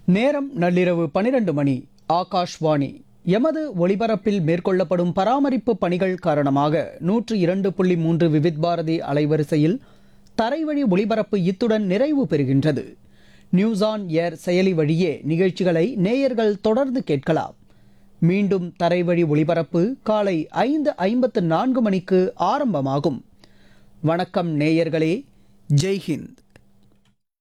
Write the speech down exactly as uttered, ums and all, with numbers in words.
நேரம் நள்ளிரவு பனிரெண்டு மணி. ஆகாஷ்வாணி. எமது ஒளிபரப்பில் மேற்கொள்ளப்படும் பராமரிப்பு பணிகள் காரணமாக நூற்று இரண்டு புள்ளி மூன்று விவித் பாரதி அலைவரிசையில் தரைவழி ஒளிபரப்பு இத்துடன் நிறைவு பெறுகின்றது. நியூஸ் ஆன் ஏர் செயலி வழியே நிகழ்ச்சிகளை நேயர்கள் தொடர்ந்து கேட்கலாம். மீண்டும் தரைவழி ஒளிபரப்பு காலை ஐந்து ஐம்பத்து நான்கு மணிக்கு ஆரம்பமாகும். வணக்கம் நேயர்களே. ஜெய்ஹிந்த்.